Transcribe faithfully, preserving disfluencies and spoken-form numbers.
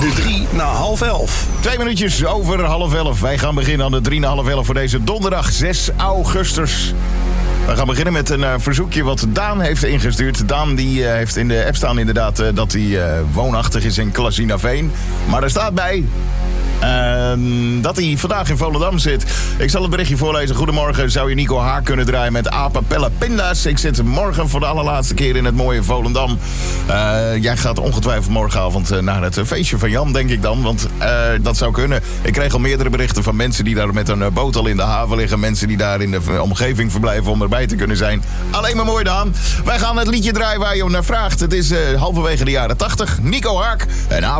drie na half elf. Twee minuutjes over half elf. Wij gaan beginnen aan de drie na half elf voor deze donderdag zes augustus. We gaan beginnen met een uh, verzoekje wat Daan heeft ingestuurd. Daan die uh, heeft in de app staan inderdaad uh, dat hij uh, woonachtig is in Klazinaveen. Maar er staat bij uh, dat hij vandaag in Volendam zit. Ik zal het berichtje voorlezen. Goedemorgen, zou je Nico Haak kunnen draaien met Apen Pelle Pinda's? Ik zit morgen voor de allerlaatste keer in het mooie Volendam. Uh, jij gaat ongetwijfeld morgenavond uh, naar het uh, feestje van Jan, denk ik dan. Want uh, dat zou kunnen. Ik kreeg al meerdere berichten van mensen die daar met een uh, boot al in de haven liggen. Mensen die daar in de uh, omgeving verblijven om erbij te kunnen zijn. Alleen maar mooi, Daan. Wij gaan het liedje draaien waar je om naar vraagt. Het is uh, halverwege de jaren tachtig. Nico Haak en